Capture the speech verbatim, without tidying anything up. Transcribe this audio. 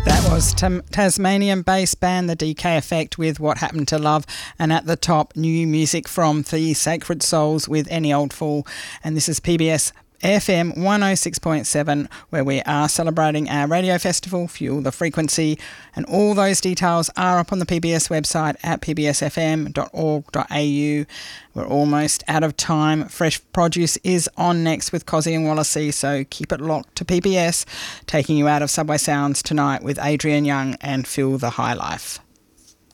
That was Tam- Tasmanian-based band The D K Effect with What Happened to Love, and at the top, new music from The Sacred Souls with Any Old Fool. And this is P B S F M one oh six point seven, where we are celebrating our radio festival, Fuel the Frequency, and all those details are up on the P B S website at p b s f m dot org dot a u. We're almost out of time. Fresh Produce is on next with Cozzy and Wallacey, so keep it locked to P B S, taking you out of Subway Sounds tonight with Adrian Young and Feel the High Life.